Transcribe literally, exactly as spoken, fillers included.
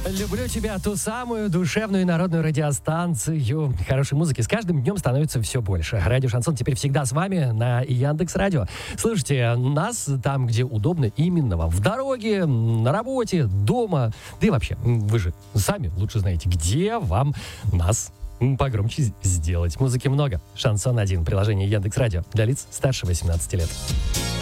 Люблю тебя, ту самую душевную и народную радиостанцию. Хорошей музыки с каждым днем становится все больше. Радио Шансон теперь всегда с вами на Яндекс.Радио. Слушайте нас там, где удобно именно вам. В дороге, на работе, дома. Да и вообще, вы же сами лучше знаете, где вам нас погромче сделать. Музыки много. Шансон один. Приложение Яндекс.Радио для лиц старше восемнадцати лет.